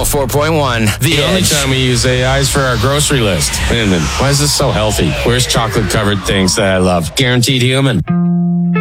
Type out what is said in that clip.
104.1. The only time we use AI is for our grocery list. Wait a minute. Why is this so healthy? Where's chocolate-covered things that I love? Guaranteed human.